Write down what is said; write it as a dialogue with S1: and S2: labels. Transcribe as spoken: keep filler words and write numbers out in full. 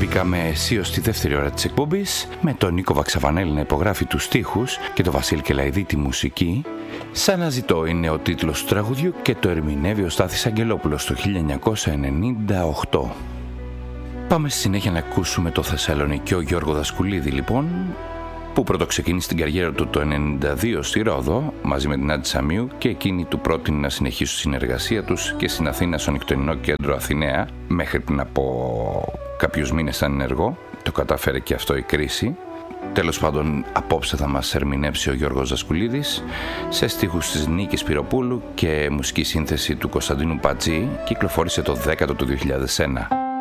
S1: μπήκαμε αισίως στη δεύτερη ώρα της εκπομπής με τον Νίκο Βαξαβανέλη να υπογράφει τους στίχους και τον Βασίλη Κελαϊδή τη μουσική. «Σαν να ζητώ» είναι ο τίτλος του τραγουδιού και το ερμηνεύει ο Στάθης Αγγελόπουλος το χίλια εννιακόσια ενενήντα οκτώ. Πάμε στη συνέχεια να ακούσουμε το Θεσσαλονικιό Γιώργο Δασκουλίδη λοιπόν, που πρωτοξεκίνησε την καριέρα του το ενενήντα δύο στη Ρόδο μαζί με την Άντι Σαμίου και εκείνη του πρότεινε να συνεχίσει τη συνεργασία τους και στην Αθήνα στο Νυχτωνινό Κέντρο Αθηναία μέχρι πριν από κάποιους μήνες ήταν ενεργό. Το κατάφερε και αυτό η κρίση. Τέλος πάντων, απόψε θα μας ερμηνεύσει ο Γιώργος Δασκουλίδης σε στίχους της Νίκης Πυροπούλου και μουσική σύνθεση του Κωνσταντίνου Πατζή. Κυκλοφόρησε το δέκατο του δύο χιλιάδες ένα.